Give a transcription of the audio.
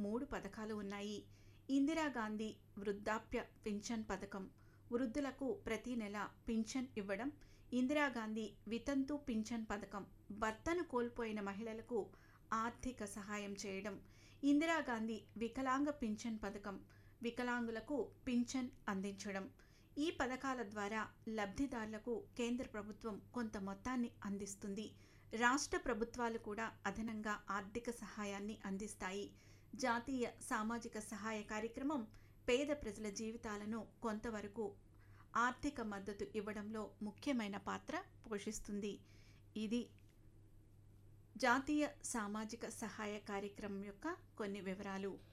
3 పథకాలు ఉన్నాయి. ఇందిరాగాంధీ వృద్ధాప్య పింఛన్ పథకం, వృద్ధులకు ప్రతి నెల పింఛన్ ఇవ్వడం. ఇందిరాగాంధీ వితంతు పింఛన్ పథకం, భర్తను కోల్పోయిన మహిళలకు ఆర్థిక సహాయం చేయడం. ఇందిరాగాంధీ వికలాంగ పింఛన్ పథకం, వికలాంగులకు పింఛన్ అందించడం. ఈ పథకాల ద్వారా లబ్ధిదారులకు కేంద్ర ప్రభుత్వం కొంత మొత్తాన్ని అందిస్తుంది. రాష్ట్ర ప్రభుత్వాలు కూడా అదనంగా ఆర్థిక సహాయాన్ని అందిస్తాయి. జాతీయ సామాజిక సహాయ కార్యక్రమం పేద ప్రజల జీవితాలను కొంతవరకు ఆర్థిక మద్దతు ఇవ్వడంలో ముఖ్యమైన పాత్ర పోషిస్తుంది. ఇది జాతీయ సామాజిక సహాయ కార్యక్రమం యొక్క కొన్ని వివరాలు.